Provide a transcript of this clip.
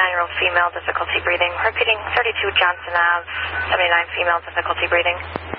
79-year-old female, difficulty breathing. Repeating, 32 Johnson Ave, 79 female, difficulty breathing.